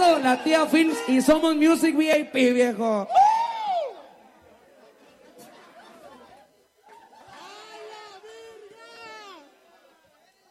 la tía Films y Somos Music VIP, viejo.